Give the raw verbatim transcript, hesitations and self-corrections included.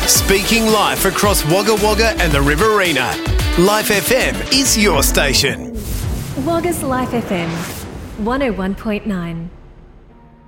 Speaking live across Wagga Wagga and the Riverina. Life F M is your station. Wagga's Life F M, one oh one point nine.